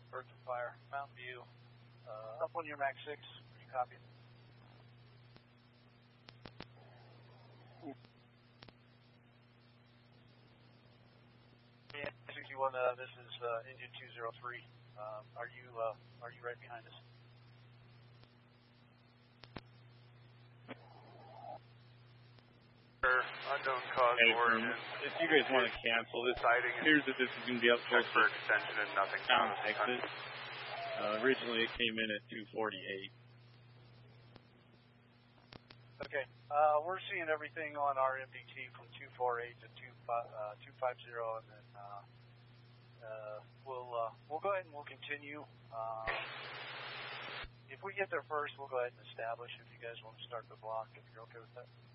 Earth and Fire, Mountain View, up on your Max 6, you copy? Yeah, 61, this is Indian 203. Are you right behind us? Unknown cause origin. If you guys want to cancel this, here's that this is going to be up close for extension and nothing. Down exit. Originally it came in at 248. Okay, we're seeing everything on our MDT from 248 to 250, and then we'll go ahead and we'll continue. If we get there first, we'll go ahead and establish if you guys want to start the block, if you're okay with that.